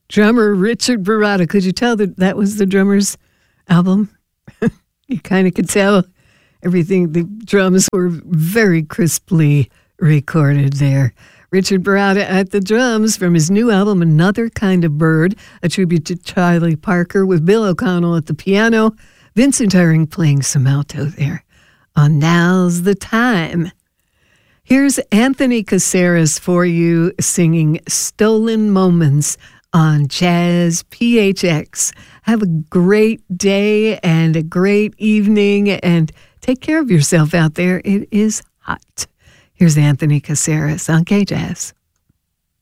drummer Richard Baratta. Could you tell that that was the drummer's album? You kind of could tell everything. The drums were very crisply recorded there. Richard Baratta at the drums from his new album, Another Kind of Bird, a tribute to Charlie Parker, with Bill O'Connell at the piano, Vincent Herring playing some alto there on Now's the Time. Here's Anthony Caceres for you singing Stolen Moments on Jazz PHX. Have a great day and a great evening, and take care of yourself out there. It is hot. Here's Anthony Caceres on K-Jazz.